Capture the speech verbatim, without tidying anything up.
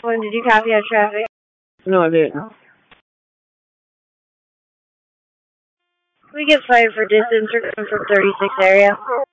When did you copy out traffic? No, I didn't. We get fired for distance from thirty-six area.